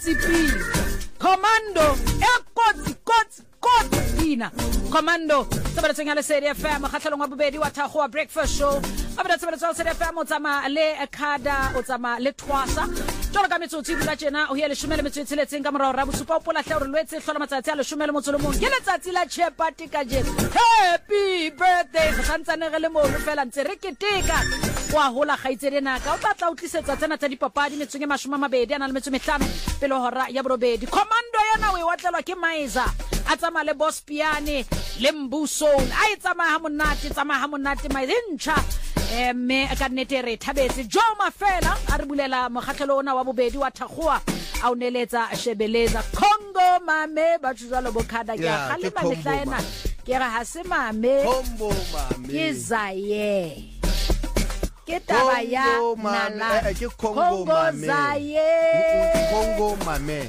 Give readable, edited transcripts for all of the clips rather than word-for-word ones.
tsipile commando kotsi Dina commando tsebeletseng ya Lesedi FM khatlhalong wa bobedi wa Thakgoa breakfast show abela tsebeletseng Lesedi FM o tsama le Akada o tsama le Twasa jolo ka metsotso dula tjena o hiele shumele metsotso tseletseng ka morao ra bosupa o pola hle re lwetse hlola matsatsi a le shumele motsolomong ke letsatsi la Chepati ka je happy birthday tsantsane re le mo re fela ntse re keteka wa hola gaitsedi naka o batla o tlisetsa tsena tsa dipapadi metsong e 20 ana le metso 5 pele hora ya borobedi commando yana we watlelwa ke Maiza a tsama le Boss Piane le Mbuso a tsama ha monate Maizentsha me ka nnete re thabetse jo mafela a re bulela mogatlhelo ona wa bobedi wa Thakgoa a uneletsa shebeleza Congo mame ba tshwalo bokhada ke a le ba lehlaena ke re ha se mame Combo mame ke Zaye ke taba ya nala ke Congo mame Zaye Congo mame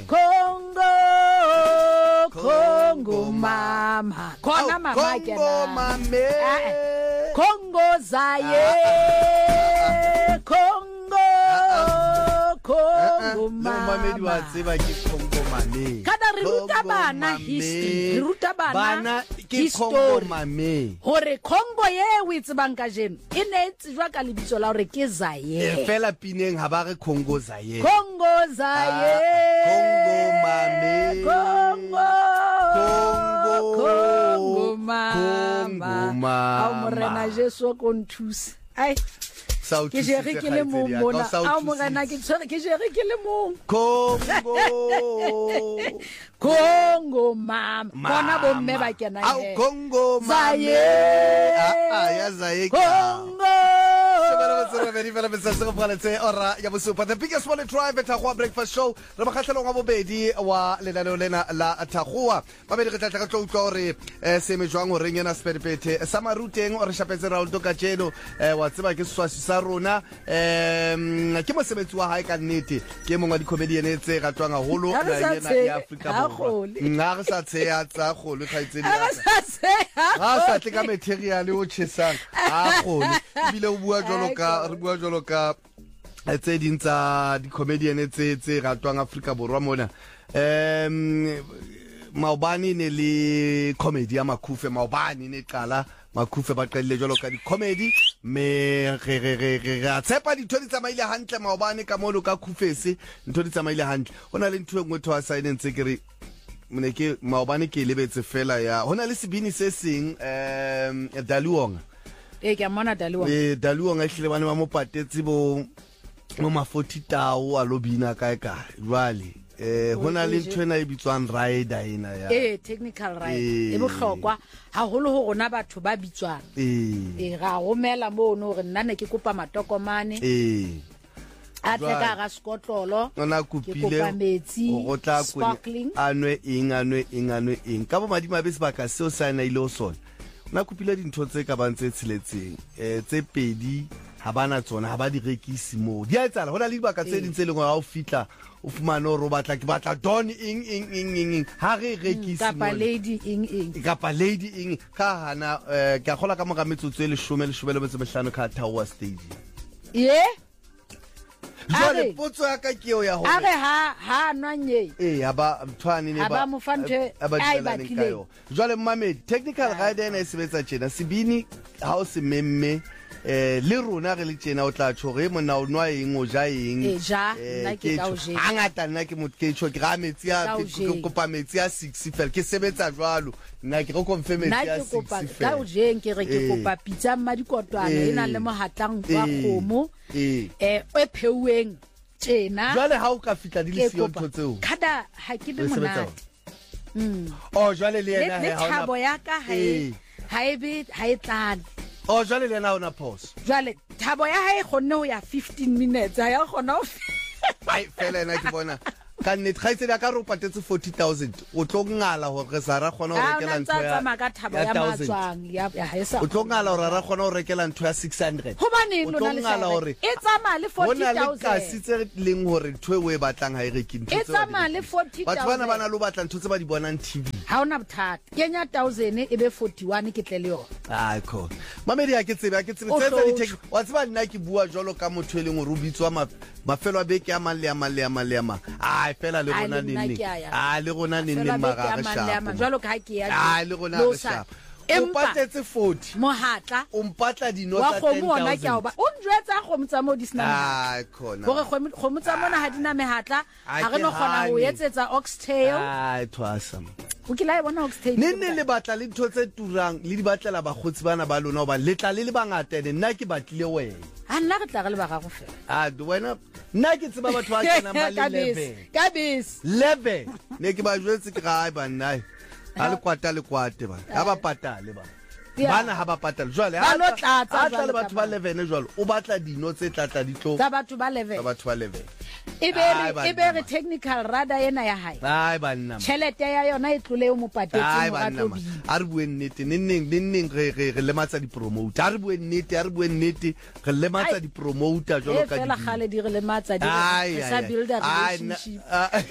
Congo mama kona mama ke Congo mame Congo Zaye Congo mama di wa tseba ke Congo mame kada re ruta bana history re ruta bana ke Congo mame hore Congo ye o itsebang ka jeno e ne tswa ka lebitso la hore ke Zaye fela pineng ha ba re Congo Zaye Congo Zaye Congo mame Congo mama a morena Jesu ko nthusa ai ke jere ke le mong mona a morena ke tshwere ke jere ke le mong Congo mama bona bomme ba kena he Congo mame ya Zaye Congo the biggest one drive at Thakgoa breakfast show re bakhatlhelong wa bobedi wa lenaneo lena la Thakgoa ba be re tla ka tlotlo re se me jwang ho rengena spedipete sa maruteng o re shapetse ra ulto ka jeno wa tseba ke swasi sa rona ke mosebetsi wa hae ka nnete ke mongwe wa di-comedian tse ratwang haholo ya Afrika borwa nna re sa tsheya tsa kholo khaitsedi ha sa tle ka material o chesang ha kholo bile o bua jolo ka tse ding tsa di-comedian tse ratwang Afrika borwa mona Maobane ne le comedy ya Makhufe Maobane ne qala Makhufe ba qadile jalo ka di-comedy me re a tshepa ditho di tsamaile hantle Maobane ka molo ka Khufese ntho di tsamaile hantle hona le ntho engwe thwa silence ke re mne ke Maobane ke lebetse fela ya hona le sebini se seng Daluonga ke a mona Daluonga Daluonga ehlile bana ba mo patetse bo ma 40 tao a lobina kae jwale hona le ntwena e bitswang rider ina ya technical rider e bohlokwa haholo ho rona batho ba bitswang ga romela mo no re nna ne ke kopa matokomane a tla ga skotlolo ona kupile go tla sparkling anwe eng ka bo madima be sebaka seo sa ina ile o sona ona kupile dintho tse ka bantse tshiletseng tse pedi ha bana tsona ha ba di rekisi mo di a etsala hona le dibaka tse ding tse lengwa ha o fitla o fumane o batla ke batla don ing ha re rekisi kapa lady ing ka hana ke a gola ka moga metsotso e 10 ka Thakgoa stage jwale potso ya ka ke ya ho ha nwanye aba mthwane ne ba mo fanthe ai ba tlile jwale mmamedi technical rider ena e sebetsa tjena sebini ha o se memme le rona re le tjena o tla tshore mona o nwa eng o ja eng nna ke ka o jeng hangata nna ke motho ke tshwa ke ga metsi a kopa metsi a 6 fela ke sebetsa jwalo nna ke go confirm metsi a 6 fela ka o jeng ke re ke kopa pizza mma dikotwana ena le mohatlang wa khomo e pheuweng tjena jwale ha o ka fitla di le sio ntho tseo kada ha ke be monate jwale le yena le thabo ya ka ha e tlale jwale le yena ona pause jwale thabo ya hae khonne ho ya 15 minutes ha ya khona ho fela ena ke bona ka nne tgaitsedi ka ro patetse 40,000 o tlo ngala hore sa ra khona ho rekela ntho ya ka thabo ya matswang ya haesa o tlo ngala hore ra khona ho rekela ntho ya 600 hobane lona le ngala hore e tsama le 40,000 hona le ka sitse leng hore ntho e batlang ha e reki ntho e tsama le 40,000 batho bana lo batla ntho tse ba di bonang TV ha ona bothata kenya 1000 e be 41 ke tle le yona mamedi ha ke tsebe tsetsa di wa tseba nna ke bua jolo ka motho e leng o rubitswa mafelo a beke a mang le a mang le a mang le a mang ai fela le rona neng le rona neng mara ga shapo jwalo ka ke ya le rona ga shapo o patetse 40 mohatla o mpatla dino wa tsa 10,000 khomo ona ke ba o njwetsa khomo tsa mo di sna khona gore khomo tsa mona ha dina mehatla ha re no kgona ho etsetsa oxtail twasa o ke la bona oxtail nne le batla le ntho tse turang le di batlela bagotsi bana ba lona ba letla le bangata nna ke batlile wena nna re tla re le ba gago fela wena nna ke tseba batho ba tsena ba le 11 ne ke ba jwetse ke ga ba nna a le kwate ba ha ba patale ba bana ha ba patale jwale ha le batho ba 11 jwale o batla dino tse tlatla ditlo tsa batho ba 11 Iberi technical radar ena ya hae banna chelete ya yona e tlole o mo patetse mo ratlo bi a re bue nnete neng re lematsa di promote a re bue nnete re lematsa di promoter jalo ka fela gale di re lematsa di sa builder relationship ke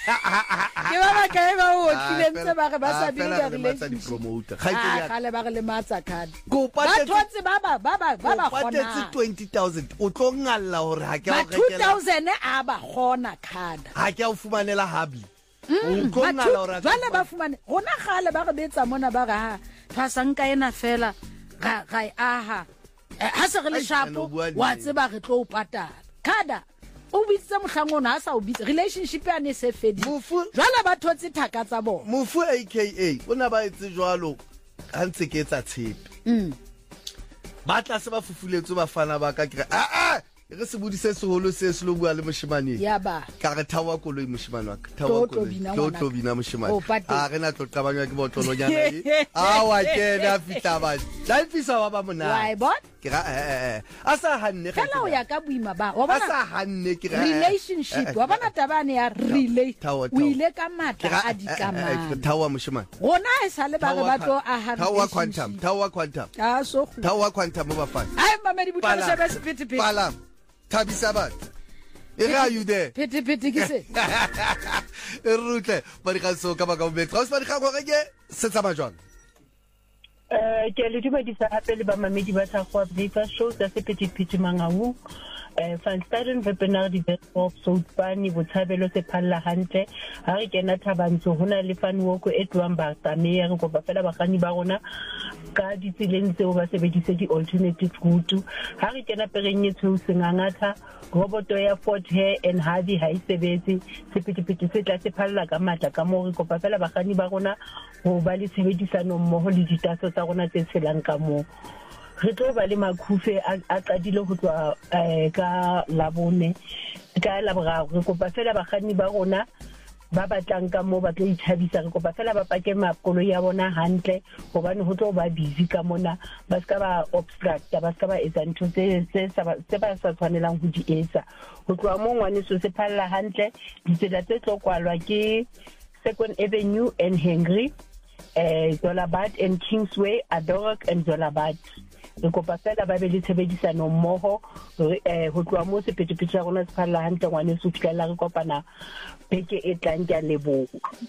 ba ka e ba o tlilentse ba re ba sa builder relationship gale ba re lematsa card ba thotse ba gona 20,000 o tlo ngalla hore ha ke a rekela 2000 a ba gona card ha ke a o fumanela habli jwale ba fumane gona gale ba re betsa mona ba ga ha sanka ena fela ga aha ha se re le shapo wa tseba re tlo patala kada o bitse mohlangona ha sa o bitse relationship ya ne se fedi jwale ba thotse thaka tsa bona mofu aka ona ba etse jwalo ha ntse ke etsa tshepe ba tla se ba fufuletse ba fana ba ka kire re se bodise seholo se se lo bua le moshimane ya ba ka re thawa koloi moshimane wa thawa koloi tlo bina moshimane re na tlo qabanywa ke botlolo nyana wa ke na fitla ba life isa wa ba mona why bot ke ra a sa hanne fela o ya ka buima ba wa bona sa hanne ke ra relationship wa bona tabane ya relate o ile ka matla a dikamana thawa moshimane gona e sale ba re ba tlo a ha thawa quantum so thawa quantum ba fana ai mama di butla se pete pala Tabisa bat. Are you there? Pete ke se. Rutle, ba di ga so ka ba ka be trans ba di ga go reke se tsa ba jwang. Ke le diba di sa apele ba mamedi ba tsa go update show tsa se pete mangawu. Van Staden webinar di Westport Southbani botshabelo se phalla hantle ha re kena thabantsho hona le fan walk e tloang ba tsamea re go ba fela bagani ba rona ka ditseleng tseo ba sebedise di alternative route ha re kena pereng e tsho sengangatha roboto ya Ford Hair and Hardy ha isebetse sepetipeti se tla se phalla ka matla ka mo re go ba fela bagani ba rona go ba le sebedisano mmoho le ditaso tsa rona tse tshelang ka mo re tlo ba le makhufe a qadile go tswa ka labone ka laboraro re kopa fela bagani ba rona ba batlang ka mo ba tlo ithabisa re kopa fela ba pake makolo ya bona hantle gobane go tlo ba busy ka mona ba ska ba obstruct ba ska ba etsa ntho tse ba sa tshwanelang go di etsa go tloa mo ngwane so se phalla hantle ditsela tse tlo kwalwa ke Second Avenue and Henry Zolabad and Kingsway Adorok and Zolabad re kopa fela ba be le tshebedisano mmoho go tloa mo sepetepete ya rona se phalla hantle ngwane se fitlhela re kopana beke e tlang ke a leboga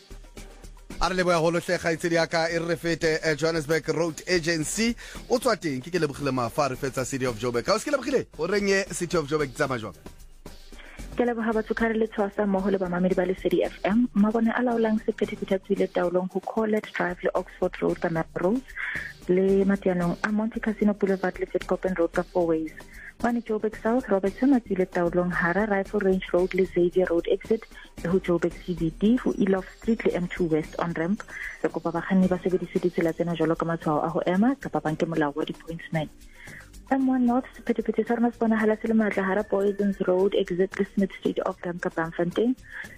a re leboya go lotlega itsedi ya ka e re fete Johannesburg Road Agency o tswa teng ke lebogile mafa re fetsa City of Joburg ka o se ke lebogile o renye City of Joburg tsa majwa ke leboga batsukare le tshwasa mmoho le ba mamedi ba le City FM mabone a laolang sepetepete tswile taolong go Collet Drive le Oxford Road ka Road le Matianong a Monte Casino Boulevard le Fitcopen Road ka Four Ways One Joburg South Robertson a tswile taolong Hara Rifle Range Road le Xavier Road exit le ho Joburg CBD ho Elof Street le M2 West on ramp re kopa bagani ba sebedise ditsela tsena jalo ka matshwao a go ema ka banke molao wa di-pointsman M1 North sepetepete sa rona se bonahala se le matla Hara Poisons Road exit le Smith Street off ramp ka Bamfontein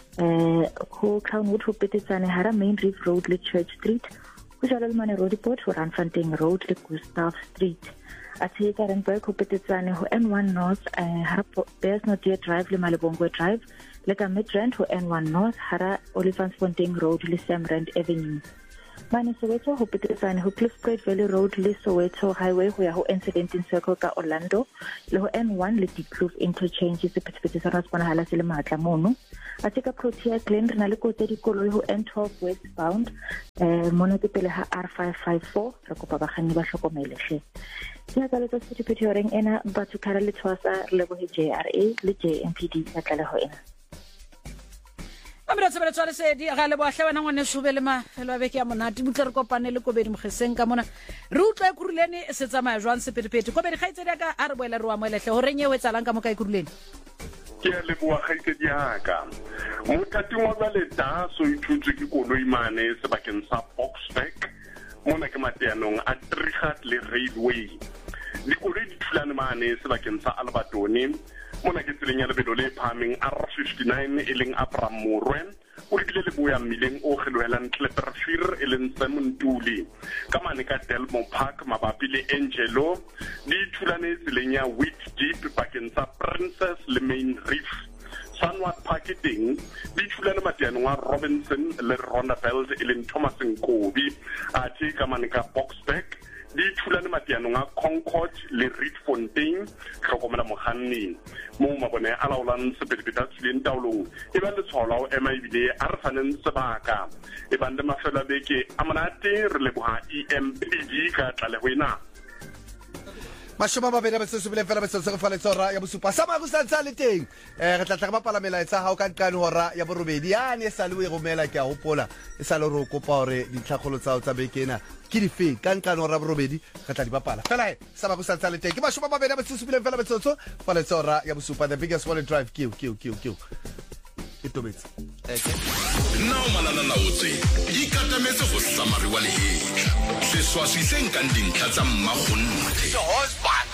ho Crownwood ho petetsane Hara Main Reef Road le Church Street ho Jalelmane Road Port ho Randfontein Road le Gustav Street a tshehetsa Randburg ho petetsane ho N1 North Hara Bearsnodie Drive le Malebongwe Drive le ka Midrand ho N1 North Hara Olifantsfontein Road le Samrand Avenue mane Soweto ho Petretsane ho Cliffspread Valley Road le Soweto Highway ho ya ho N17 Circle ka Orlando le ho N1 le Diepkloof Interchange se phethephethe sa rasponahala se le matla mono a tseka Protea Glen re na le kotse dikoloi ho N12 westbound mona ke pele ha R554 re kopa bakganni ba hlokomele hle ya ka le tsa sephethephethe horeng ena batho khara le tshwasa re lebohe JRA le JMPD ya tlaleho ena Amira tsebele tswale se di ga le boahle wena ngwane shubele ma felo a beke ya monate butle re kopane le Kobedi Mogeseng ka mona re utlwa kuruleni se tsamaya jwang sephethephethe Kobedi khaitsedi ka a re boela re wa moelehle hore nye we tsalang ka mo ka ikuruleni ke a leboa khaitsedi ya ka mothating wa ba le daso ithutse ke koloi mane sebakeng sa Boksburg mona ke mateanong a Trigat le Railway dikoloi di thulane mane sebakeng sa Albertoni mona ke tseleng ya lebelo le phameng R59 e leng Abraham Morwe o lebile le boya mmileng o gelwelang Klepperfier e leng Simon Tuli ka mane ka Delmo Park mabapi le Angelo di thulane tseleng ya Wheat Deep bakeng sa Princess le Main Reef Sunward Parking di thulane mateanong wa Robinson le Rondabelt e leng Thomas Nkobi a tse ka mane ka Boksburg di thulane mateanong a Concord le Rietfontein hlokomela mokganni mo mabone a laolang sephethephethe a tsuleng taolong e ba le tshwala o ema ebile a re faneng sebaka e bang le mafelo a beke a monate re leboha EMPD ka tlaleho ena Mashoma ba bena ba se subile fela ba se go fala tsora ya bosupa sa ma go santsa le teng re tla tla ba pala melaetsa ha o ka nkane hora ya borobedi ya ne sa le o romela ke a hopola e sa le ro kopa hore ditlhagolo tsa o tsa bekena ke di fe ka nkane hora borobedi re tla di bapala fela sa ba go santsa le teng ke mashoma ba bena ba se subile fela ba tsotso fala tsora ya bosupa the biggest wallet drive kill itobetse nna o malala laotse ikatametse go samariwa le heka seswaswi se nkang dintlha tsa mmagonnte